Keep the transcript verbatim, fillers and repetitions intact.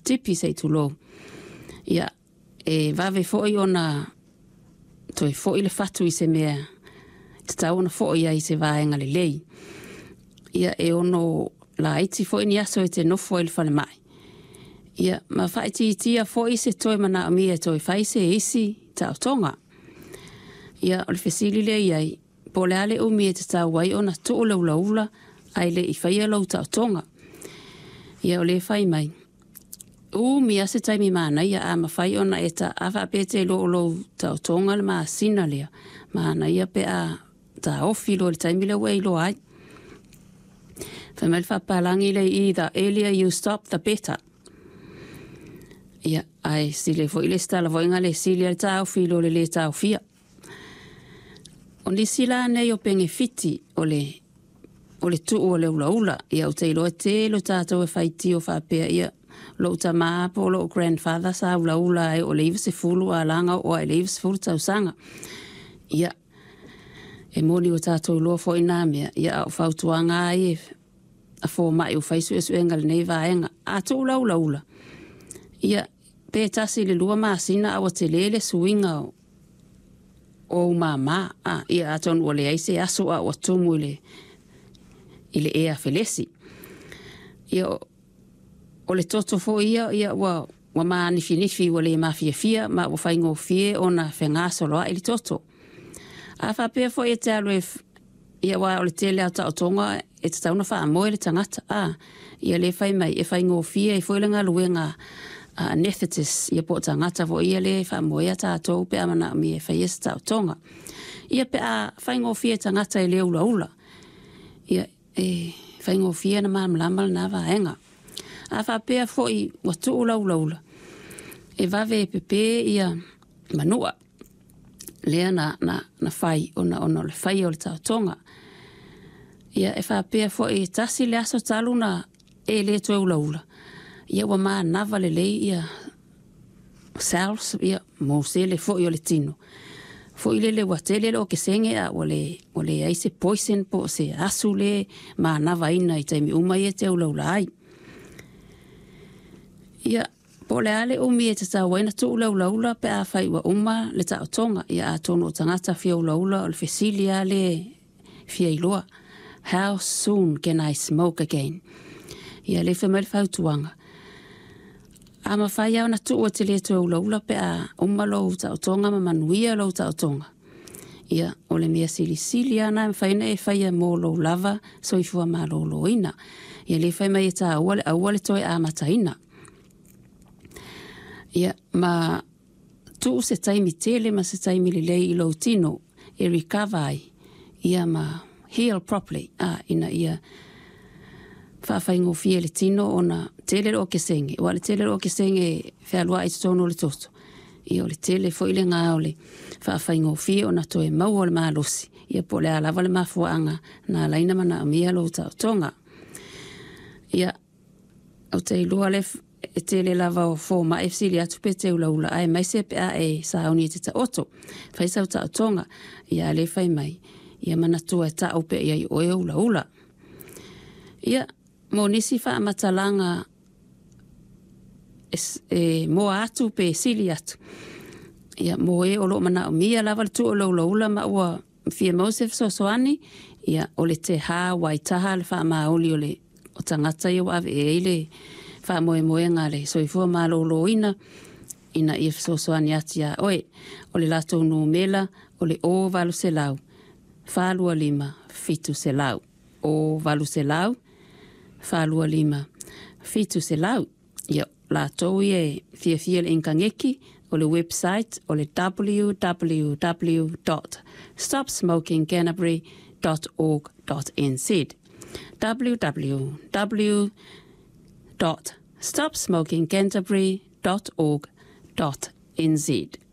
tipi sei tulo. Ia, e vave foi ona, toi foi le fatu i se mea, te tau ona foi ai se vaenga le lei. Ia, e ono la iti foi ni aso e te nofo il fale mai. Ia, ma fai ti tia foi se toi mana o mia toi fai se isi tau tonga. Ia, o le fesili le iai, po le ale o mia te tau wai ona to o laula ula, ai le i fai alau tau tonga. Ia, o le fai mai. U mia se taimi mana ia a ma fai ona e ta awa pe te lo lo tau tonga le maa sina lea. Mana ia pe a ta ofi lo le taimi le wei lo ai. Fa mai fa palangi le i the earlier you stop the better. Ia, ai sile fo ile stala vo inga le sile le tau filo le le tau fia. O li sila nei o penge fiti o le o le tu o le ula ula. Ia o te ilo e te lo tātou e whaiti o whapea ia. Lo ta maa po lo grandfather sa ula ula e o le iwa se fulu a langa o e le iwa se fulu tau sanga. Ia, e moni o tātou loa fo ina mea. Ia o whautuanga ai e a fo mai o whaisu e suenga le nei vaenga. A tu ula ula ula. Ia, pe tasi le lua maa sina awa te lele suinga o o mama. A, ia atonu o le aise aso a o atumu ile ile ea felesi. Ia o o le toto fo ia ia wa wa ma nifi nifi wa le mafia fia ma wa faingo fie ona fenga solo ili toto. A fa pe fo ia talo e ia wa o le tele ata o tonga e te tauna fa mo le tangata. A ia le fai mai e faingo fie e fo le nga luenga a anesthetis ia po tangata fo ia le fa mo ia ta to pe amana mi e fai esta o tonga. Ia pe a faingo fie tangata e le ula ula. Ia e faingo fie na ma mlama na va enga. A whapea foi watu ula ula ula. E vave e pepe ia manua. Lea na, na, na whai, ona ona le whai o le tau tonga. Ia e whapea foi tasi le aso talu na e le tue ula ula. Ia wa maa nava le lei ia cells, ia mo se le foi o le tino. Foi le le watele le o ke senge a o le, o le aise poison po se asu le maa nava ina i taimi umai e te ula ula ai. Ia, po le ale umi e te tau waina tu ula ula ula pe a whai wa uma le tau tonga. Ia a tono o tangata fia ula ula o le fesilia le fia iloa. How soon can I smoke again? Ia le whamari whautuanga. A ma whai au na tu o te le tu ula ula pe a uma lo tau tonga ma manuia lo tau tonga. Ia, o le mea sili sili ana me whaina e whaia mō lo lava so i fua ma lo lo ina. Ia le whai mai e ta awale, awale toi a mataina. Ia, ma tu se taimi tele ma se taimi le lei ilo tino e recover ia ma heal properly. Ah, ina ia whawhaingo fie le tino ona tele o ke senge. Wa le tele o ke senge whealua i tono le toto. Ia o le tele fo ile ngā o le whawhaingo fie ona toe mau o le maalosi. Ia po le alawa le mafuanga na laina mana o mia lo tau tonga. Ia, au te ilua le e tele lava o fō ma e fsili atu pe te ula ula ai mai se pe a e sa hauni e te ta oto. Fai sau ta tonga, ia le fai mai. Ia manatua e ta upe ia i oe ula ula. Ia, mo nisi wha amatalanga e, e mo atu pe sili atu. Ia, mo e olo mana o mia lava le tu ula ula ula ma ua fia mausef so soani. Ia, o le te ha wai taha le wha maoli o le o tangata i o ave e ele wha moe moe ngare, so i fua malo lo ina, ina i so soani ati a oe, o le lato no mela, o le o valu se lau, whalua lima, fitu se lau, o valu se lau, whalua lima, fitu se lau, ia lato i e fia fia le inkangeki, o le website, o le w w w dot stop smoking canterbury dot org dot n z w w w dot stop smoking canterbury dot org dot n z